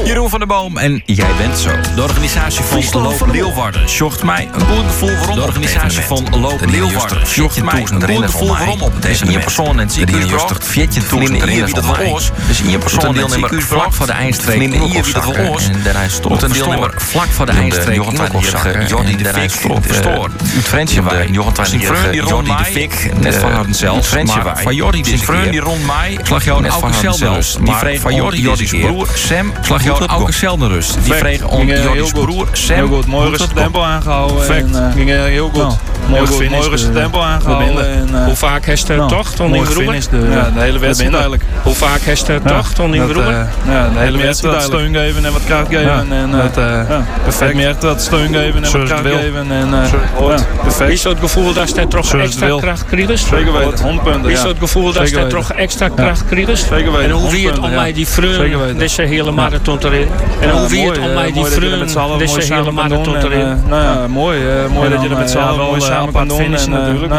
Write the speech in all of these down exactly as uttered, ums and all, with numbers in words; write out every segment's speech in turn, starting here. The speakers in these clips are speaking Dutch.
Jeroen van der Boom en Jij bent zo. De organisatie van Loop Leeuwarden zocht mij een goed gevoel waarom. De organisatie van Loop Leeuwarden zocht mij een goed gevoel waarom op deze één persoon en ziekenhuisbracht. veertien hier wie dat wel oors. Dus één persoon deelnemer vlak voor de eindstreek hier wie dat wel oors. En daar is tot een deelnemer vlak voor de eindstreek in de opzakken. Jordi de Fik verstoord. Het vriendje wij. Zijn vriend die rond mij. Fik net van haar zelf. Maar van Jordi zijn vriend die rond mij. Slag jou een oude zeldenrust. Die vreeg van Jordi Jordi's broer Sam. Slag jou een oude zeldenrust. Die vreeg om Jordi's broer Sam. Heel goed, mooi rustig tempo aangehouden. Ging heel goed. Mooi rustig tempo aangehouden. Hoe vaak heeft de tocht om in broer? Ja, de hele wedstrijd eigenlijk. Hoe vaak heeft de tocht om in broer? Ja, de hele wedstrijd wat steun geven en wat kracht geven. Perfect. Meer wat steun geven en wat kracht geven. Perfect. Is het gevoel dat je toch extra kracht krijgt? Zeker weten, honderd punten. Is het gevoel dat je toch extra kracht krijgt? Zeker weten. En hoe wie het om mij die vreun deze hele marathon te rennen? En hoe wie het om mij die vreun deze hele marathon te rennen? Nou ja, mooi. Mooi dat je er met z'n allen mooi samen kan finishen natuurlijk.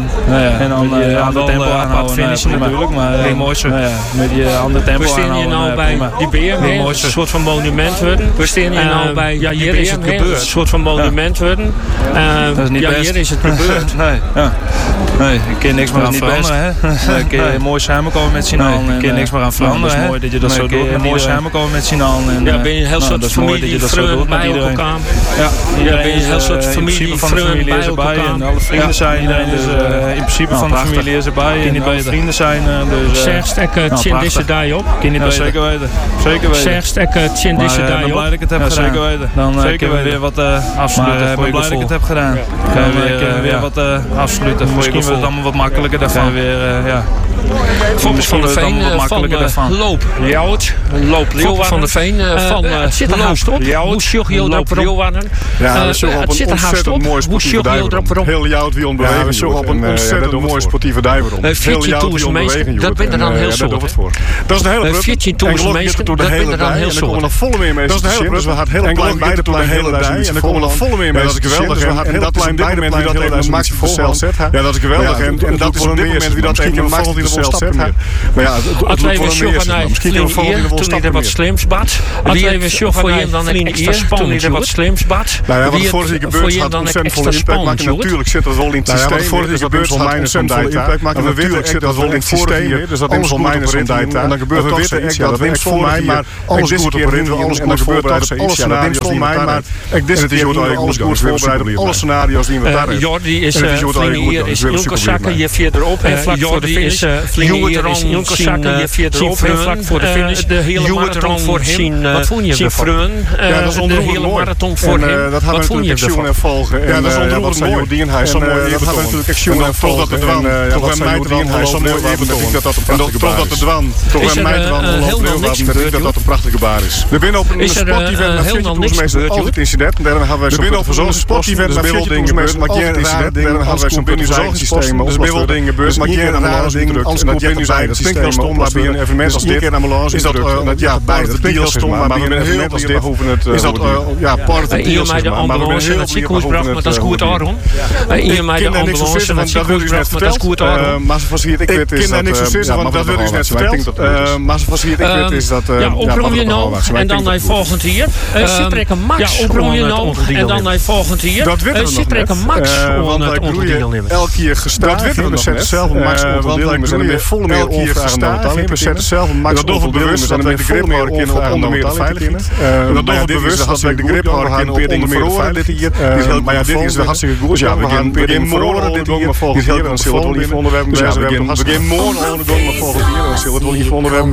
En dan aan de tempo aanhouden finishen natuurlijk. Maar mooi zo. Met je andere tempo aanhouden. We staan hier nou bij die B M W, een soort van monument worden. We staan hier nou bij, ja hier is het gebeurd. Een soort van monument worden. Dat is niet best. Ja, hier is het gebeurd. Nee, ja. Nee, ik kan niks meer aan veranderen. Ik kan mooi samenkomen met z'n allen. Ik kan niks meer aan veranderen. Het is mooi dat je dat zo doet. Mooi samenkomen met z'n allen. Ja, ben je een heel soort familie vreun bij elkaar kwamen. Ja, ja, ben je een heel soort familie vreun bij elkaar kwamen. Alle vrienden zijn er. In principe van de familie is erbij. En alle vrienden zijn er. Zerst ik tjen deze dag op. Zeker weten. Zeker weten. Zerst ik tjen deze dag op. Ik ben blij dat ik het heb gedaan. Zeker weten. Dan kunnen we weer wat afsluiten. Ik ben blij dat ik het heb gedaan. Dan kunnen we weer wat afsluiten. Misschien wordt het allemaal wat makkelijker daarvan. Weer, ja. Foppe van de Veen van Loop Ljouwert. Loop Leeuwarden. Van de Veen van zit er haast op. Hoe sjoch je erop Leeuwarden? Ja, we zullen op een ontzettend mooi sportieve dijbron. Heel Ljouwert wie ontbewegen. We zullen op een ontzettend mooi sportieve dijbron. Heel Ljouwert wie ontbewegen. Dat ben er dan heel soort. Dat is een hele brug. veertien toeristen meesten. Dat ben er dan heel soort. En er komen nog volle meer mensen. Dat is een hele brug. We hadden heel plein bij de plein hele dij. En er komen nog volle meer mensen. Dat is geweldig. En dat is een plein wie dat even een max voor zet. Ja, dat is geweldig. En dat is op dit moment wie dat even een max voor zet. Maar ja, als wij weer sjoggen naar Vlienier, toen hij er wat slims bad. Als wij weer sjoggen naar Vlienier, toen hij er wat slims bad. Nou ja, wat vorige keer gebeurd had ontzettend veel impact maken. Natuurlijk zit dat wel in het systeem. Nou ja, wat vorige keer gebeurd had ontzettend veel impact maken. Natuurlijk zit dat wel in het systeem. Dus dat neemt wel mijners om tijd. En dan gebeurt er toch zoiets. Ja, dat neemt vol mij, maar alles goed op erin. Alles goed voorbereid op alle scenario's die mij. Maar dit is goed alles goed voorbereid op alle scenario's die we daar hebben. Jordi is Vlienier, is Ilkesakken, je verderop. Jordi is Vlienier, is Ilkesakken, je verderop. Vlak voor de finish. De hele marathon voor hem. Wat vond je ervan? Ja, dat is de hele marathon voor hem. Dat gaan we natuurlijk zien en volgen. Ja, dat is ontroerend mooi. Hij is zo mooi. Dat gaan we natuurlijk zien en volgen. Totdat de dwan, toch bij mij dwan, hij is zo mooi even dat dat een prachtige baar is. Totdat de dwan, toch bij mij dwan, dat dat een prachtige baar is. We binnen op een sportevent met veertien toersmeester altijd incident. En daarom hebben wij zo'n binnen op zo'n sportevent met veertien toersmeester met geen rare dingen. Daarom hebben wij zo'n binnenverzorgingssysteem. Dus binnen dingen gebeurt, maar geen rare dingen. Als dat je nu zei, dat klinkt wel stom, maar bij een evenement als dit is dat ja bij dat klinkt heel stom, maar bij een evenement als dit is dat ja part of the deal. Hier de ambulance en het ziekenhuis bracht, maar dat is goed Aron. Hier mij de ambulance en het ziekenhuis bracht, maar dat is goed Aron. Maar zoals hier ik weet is dat niks zo is, want dat wil ik net verteld. Maar zoals hier ik weet is dat ja, oproem je nou en dan naar volgend hier. Zit er een max. Ja, oproem je nou en dan naar volgend hier. Dat weet er zit er een max want wij groeien elke keer gestaag. We zetten zelf een max op deelnemers en dan weer volle meer overvragen dan dat. We zetten zelf een max op deelnemers en dan weer de grip houden kunnen op onder meer de veiligheid. Dat doen we bewust dat we de grip houden kunnen op onder meer de veiligheid. Maar ja, dit is hartstikke goed. Ja, we gaan weer morgen dit hier. Dit is heel veel onderwerpen. Dus ja, we gaan morgen onderwerpen.